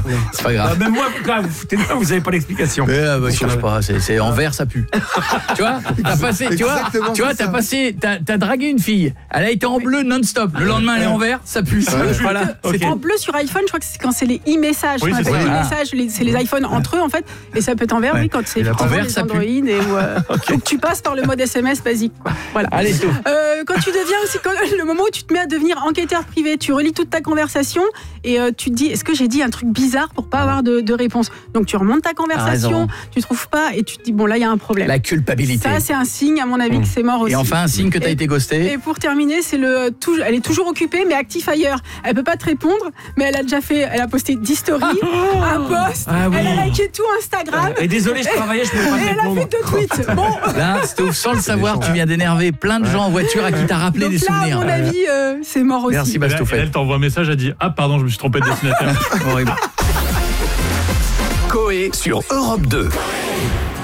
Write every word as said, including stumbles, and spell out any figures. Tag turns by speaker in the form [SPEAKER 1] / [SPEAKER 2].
[SPEAKER 1] C'est pas grave.
[SPEAKER 2] Bah, même moi, quand vous foutez de moi, vous avez pas l'explication.
[SPEAKER 1] Eh, bah, change pas, c'est, c'est en vert, ça pue. Tu vois, t'as passé, tu vois, tu vois, t'as passé, t'as, t'as dragué une fille. Elle a été en bleu non-stop. Le lendemain, elle est en vert, ça pue.
[SPEAKER 3] Ouais.
[SPEAKER 1] Voilà.
[SPEAKER 3] Okay.
[SPEAKER 1] C'est
[SPEAKER 3] En bleu sur iPhone, je crois que c'est quand c'est les e-messages.
[SPEAKER 2] Oui, c'est ça.
[SPEAKER 3] e-messages, les, c'est les iPhones entre eux en fait, et ça peut être en vert,
[SPEAKER 1] Ouais.
[SPEAKER 3] oui, quand c'est
[SPEAKER 1] Et en
[SPEAKER 3] effectivement
[SPEAKER 1] vert,
[SPEAKER 3] les
[SPEAKER 1] ça pue.
[SPEAKER 3] Android et où, euh, okay. Donc tu passes par le mode S M S basique, quoi. Voilà.
[SPEAKER 1] Allez, tout.
[SPEAKER 3] Euh, quand tu deviens aussi, quand, le moment où tu te mets à devenir enquêteur privé, tu relis toute ta conversation et euh, tu te dis, est-ce que j'ai dit un truc bizarre pour pas avoir de, de réponse? Donc tu remontes ta conversation, tu trouves pas et tu te dis, bon là il y a un problème.
[SPEAKER 1] La culpabilité.
[SPEAKER 3] Ça c'est un signe à mon avis mmh. que c'est mort aussi.
[SPEAKER 1] Et enfin un signe que t'as
[SPEAKER 3] et,
[SPEAKER 1] été ghosté.
[SPEAKER 3] Et pour terminer, c'est le tout, elle est toujours occupée mais actif ailleurs. Elle peut pas te répondre, mais elle a déjà fait, elle a posté dix stories, oh un post, ah oui. Elle a liké tout Instagram.
[SPEAKER 2] Et désolé, je travaillais, je pouvais pas te répondre.
[SPEAKER 3] Et elle a fait deux tweets. Bon.
[SPEAKER 1] Là, Stouff, sans le savoir, tu viens d'énerver plein de gens en voiture à qui t'as rappelé
[SPEAKER 3] donc
[SPEAKER 1] des
[SPEAKER 3] là,
[SPEAKER 1] souvenirs.
[SPEAKER 3] À mon avis, euh, c'est mort aussi.
[SPEAKER 1] Merci Bastoufet.
[SPEAKER 4] Elle, elle t'envoie un message, elle dit ah pardon, je me suis trompé de destinataire.
[SPEAKER 1] Horrible.
[SPEAKER 5] Coé sur Europe deux.